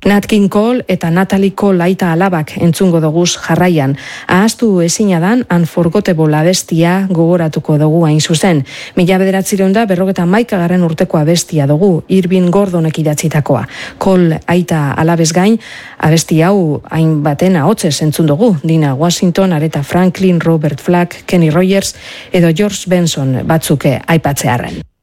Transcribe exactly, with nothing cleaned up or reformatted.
Nat King Cole eta Natalie Cole aita alabak entzungo doguz jarraian. Ahaztu ezina dan Unforgettable abestia gogoratuko dugu hain zuzen. Mila bederatzireun da berrogeta maikagarren urteko abestia dugu, Irving Gordonek idatzitakoa. Cole aita alabez gain, abesti hau hain baten ahotsez entzun dugu. Dina Washington, Aretha Franklin, Robert Flack, Kenny Rogers edo George Benson batzuke aipatzearren.